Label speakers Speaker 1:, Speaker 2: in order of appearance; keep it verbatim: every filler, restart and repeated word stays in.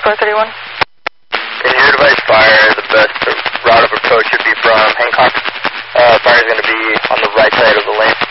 Speaker 1: four thirty-one.
Speaker 2: Can you advise fire the best route of approach should be from Hancock? Uh, fire is going to be on the right side of the lane.